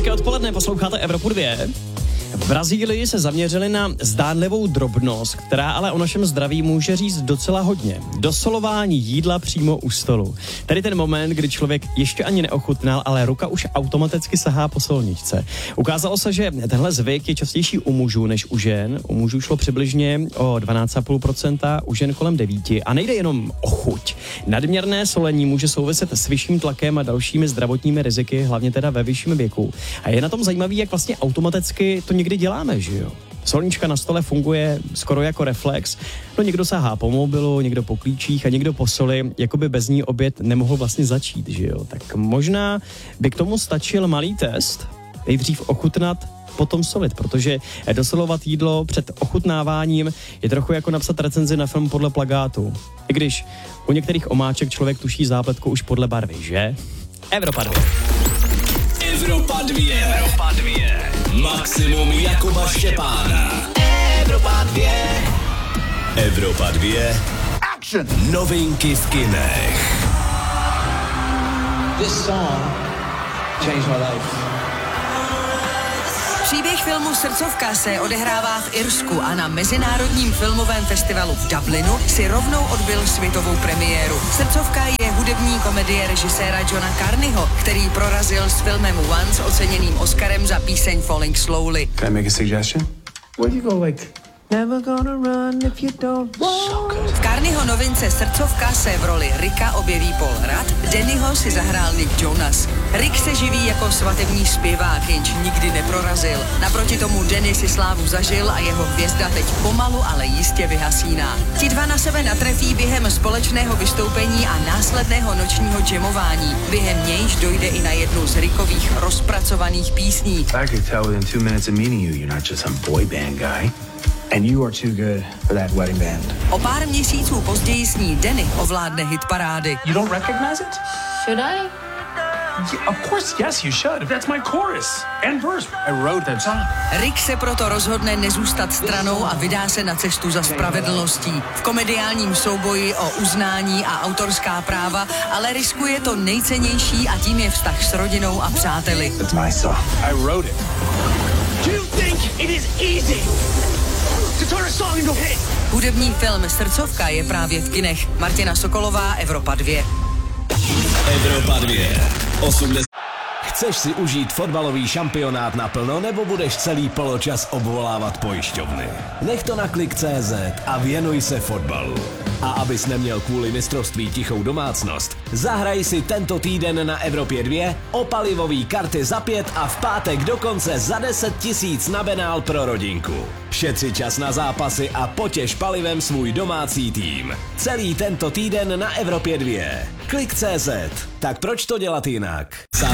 Hezké odpoledne, posloucháte Evropu 2. V Brazílii se zaměřili na zdánlivou drobnost, která ale o našem zdraví může říct docela hodně. Dosolování jídla přímo u stolu. Tady ten moment, kdy člověk ještě ani neochutnal, ale ruka už automaticky sahá po solničce. Ukázalo se, že tenhle zvyk je častější u mužů než u žen. U mužů šlo přibližně o 12,5%, u žen kolem 9%. A nejde jenom o chuť. Nadměrné solení může souviset s vyšším tlakem a dalšími zdravotními riziky, hlavně teda ve vyšším věku. A je na tom zajímavý, jak vlastně automaticky to někdy děláme, že jo? Solnička na stole funguje skoro jako reflex. No někdo sahá po mobilu, někdo po klíčích a někdo po soli, jako by bez ní oběd nemohl vlastně začít, že jo? Tak možná by k tomu stačil malý test, nejdřív ochutnat, potom solit, protože dosolovat jídlo před ochutnáváním je trochu jako napsat recenzi na film podle plakátu. I když u některých omáček člověk tuší zápletku už podle barvy, že? Evropa 2. Evropa 2. Evropa 2. Maximum Jakuba Štěpána. Evropa 2. Evropa 2. Action. Novinky v kinech. This song changed my life. Příběh filmu Srdcovka se odehrává v Irsku a na Mezinárodním filmovém festivalu v Dublinu si rovnou odbyl světovou premiéru. Srdcovka je hudební komedie režiséra Johna Carneyho, který prorazil s filmem Once oceněným Oscarem za píseň Falling Slowly. Can I make a suggestion? Where do you go like... Never gonna run if you don't want. V Carneyho novince Srdcovka se v roli Ricka objeví Paul Rudd, Dannyho si zahrál Nick Jonas. Rick se živí jako svatební zpěvák, jenž nikdy neprorazil. Naproti tomu Danny si slávu zažil a jeho hvězda teď pomalu, ale jistě vyhasíná. Ti dva na sebe natrefí během společného vystoupení a následného nočního jamování. Během nějž dojde i na jednu z Rickových rozpracovaných písní. I could tell within 2 minutes of meeting you, you're not just some boy band guy. And you are too good for that wedding band. O pár měsíců později s ní Danny ovládne hitparády. You don't recognize it? Should I? Yeah, of course, yes, you should. That's my chorus and verse. I wrote that song. Rick se proto rozhodne nezůstat stranou a vydá se na cestu za spravedlností. V komediálním souboji o uznání a autorská práva ale riskuje to nejcennější a tím je vztah s rodinou a přáteli. It's my song. I wrote it. Do you think it is easy to turn a song into a hit? Hudební film Srdcovka je právě v kinech. Martina Sokolová, Evropa 2. Evropa 2. 80. Chceš si užít fotbalový šampionát naplno, nebo budeš celý poločas obvolávat pojišťovny? Nech to na Klik.cz a věnuj se fotbalu. A abys neměl kvůli mistrovství tichou domácnost, zahraj si tento týden na Evropě 2 o palivový karty za 5 a v pátek dokonce za 10 000 na benál pro rodinku. Šetři čas na zápasy a potěš palivem svůj domácí tým. Celý tento týden na Evropě 2. Klik.cz. Tak proč to dělat jinak?